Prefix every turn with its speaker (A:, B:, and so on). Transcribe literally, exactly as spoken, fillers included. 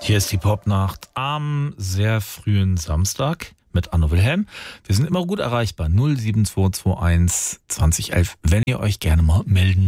A: Hier ist die Popnacht am sehr frühen Samstag mit Anno Wilhelm. Wir sind immer gut erreichbar. null sieben zwei zwei eins zwanzig elf, wenn ihr euch gerne mal melden